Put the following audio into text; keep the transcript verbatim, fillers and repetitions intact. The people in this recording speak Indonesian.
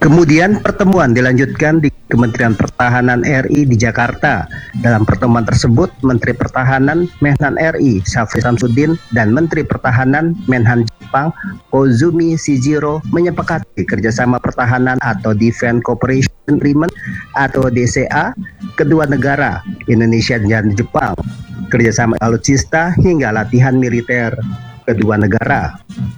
Kemudian pertemuan dilanjutkan di Kementerian Pertahanan R I di Jakarta. Dalam pertemuan tersebut, Menteri Pertahanan Menhan R I Syafri Samsudin dan Menteri Pertahanan Menhan Jepang Kozumi Shijiro menyepakati kerjasama pertahanan atau Defense Cooperation Agreement atau D C A kedua negara, Indonesia dan Jepang, kerjasama alutsista hingga latihan militer kedua negara.